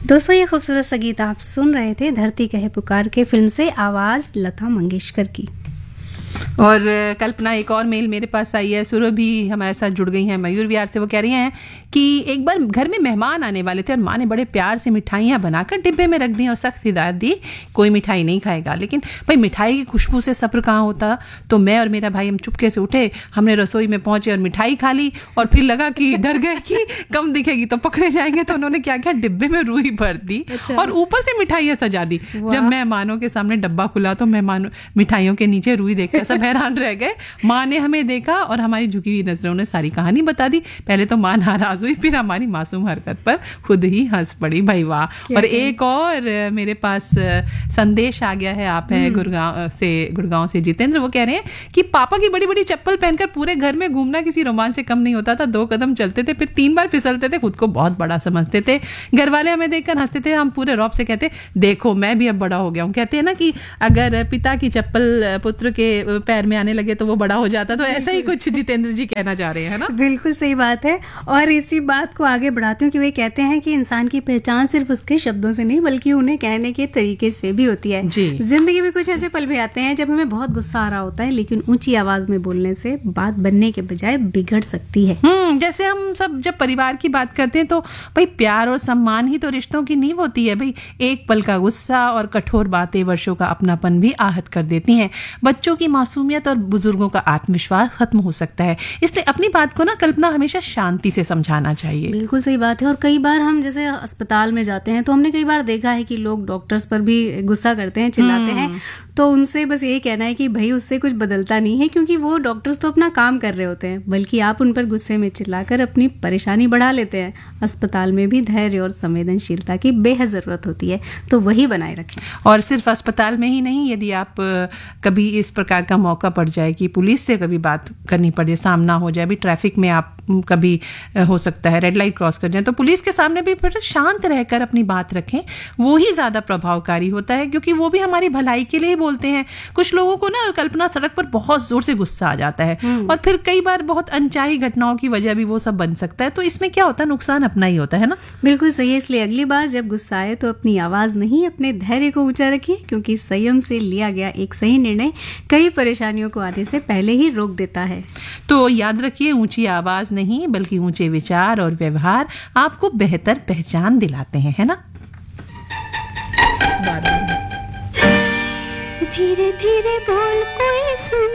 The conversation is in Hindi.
दोस्तों, ये खूबसूरत सा गीत आप सुन रहे थे धरती कहे पुकार के फिल्म से, आवाज लता मंगेशकर की। और कल्पना, एक और मेल मेरे पास आई है। सुरभि हमारे साथ जुड़ गई हैं मयूर विहार से। वो कह रही हैं कि एक बार घर में मेहमान आने वाले थे और माँ ने बड़े प्यार से मिठाइयाँ बनाकर डिब्बे में रख दी और सख्त हिदायत दी कोई मिठाई नहीं खाएगा। लेकिन भाई मिठाई की खुशबू से सब्र कहाँ होता। तो मैं और मेरा भाई हम चुपके से उठे, हमने रसोई में पहुंचे और मिठाई खा ली और फिर लगा कि डर गए कि कम दिखेगी तो पकड़े जाएंगे। तो उन्होंने क्या किया, डिब्बे में रूई भर दी और ऊपर से मिठाइयाँ सजा दी। जब मेहमानों के सामने डब्बा खुला तो मेहमान मिठाइयों के नीचे रूई देखकर सब हैरान रह गए। माँ ने हमें देखा और हमारी झुकी हुई नजरों ने सारी कहानी बता दी। पहले तो माँ नाराज हुई, फिर हमारी मासूम हरकत पर खुद ही हंस पड़ी। भाई वाह। और एक और मेरे पास संदेश आ गया है। आप हैं गुड़गांव से जितेंद्र। वो कह रहे हैं कि पापा की बड़ी बड़ी चप्पल पहनकर पूरे घर में घूमना किसी रोमांच से कम नहीं होता था। 2 कदम चलते थे, फिर 3 बार फिसलते थे, खुद को बहुत बड़ा समझते थे। घर वाले हमें देखकर हंसते थे। हम पूरे रौब से कहते, देखो मैं भी अब बड़ा हो गया हूँ। कहते हैं ना कि अगर पिता की चप्पल पुत्र के पैर में आने लगे तो वो बड़ा हो जाता। तो ऐसा ही कुछ जितेंद्र जी कहना चाह रहे हैं ना। बिल्कुल सही बात है। और इसी बात को आगे बढ़ाती हूँ कि वे कहते हैं कि इंसान की पहचान सिर्फ उसके शब्दों से नहीं बल्कि उन्हें कहने के तरीके से भी होती है। जिंदगी में कुछ ऐसे पल भी आते हैं जब हमें बहुत गुस्सा आ रहा होता है, लेकिन ऊंची आवाज में बोलने से बात बनने के बजाय बिगड़ सकती है। जैसे हम सब जब परिवार की बात करते हैं तो भाई प्यार और सम्मान ही तो रिश्तों की नींव होती है। भाई एक पल का गुस्सा और कठोर बातें वर्षों का अपनापन भी आहत कर देती हैं। बच्चों की मासूमियत और बुजुर्गों का आत्मविश्वास खत्म हो सकता है। इसलिए अपनी बात को ना कल्पना हमेशा शांति से समझाना चाहिए। बिल्कुल सही बात है। और कई बार हम जैसे अस्पताल में जाते हैं तो हमने कई बार देखा है कि लोग डॉक्टर्स पर भी गुस्सा करते हैं, चिल्लाते हैं। तो उनसे बस यही कहना है कि भाई उससे कुछ बदलता नहीं है, क्योंकि वो डॉक्टर्स तो अपना काम कर रहे होते हैं, बल्कि आप उन पर गुस्से में चिल्लाकर अपनी परेशानी बढ़ा लेते हैं। अस्पताल में भी धैर्य और संवेदनशीलता की बेहद जरूरत होती है, तो वही बनाए रखें। और सिर्फ अस्पताल में ही नहीं, यदि आप कभी इस प्रकार का मौका पड़ जाए कि पुलिस से कभी बात करनी पड़े, सामना हो जाए, भी ट्रैफिक में आप कभी हो सकता है रेड लाइट क्रॉस कर जाए, तो पुलिस के सामने भी फिर शांत रहकर अपनी बात रखें। वो ही ज्यादा प्रभावकारी होता है, क्योंकि वो भी हमारी भलाई के लिए बोलते हैं। कुछ लोगों को ना कल्पना सड़क पर बहुत जोर से गुस्सा आ जाता है और फिर कई बार बहुत अनचाही घटनाओं की वजह भी वो सब बन सकता है। तो इसमें क्या होता है, नुकसान अपना ही होता है ना। बिल्कुल सही है। इसलिए अगली बार जब गुस्सा आए तो अपनी आवाज नहीं, अपने धैर्य को ऊंचा रखिए, क्योंकि संयम से लिया गया एक सही निर्णय कई परेशानियों को आने से पहले ही रोक देता है। तो याद रखिए, ऊंची आवाज नहीं बल्कि ऊंचे विचार और व्यवहार आपको बेहतर पहचान दिलाते हैं, है ना। धीरे धीरे बोल कोई सुन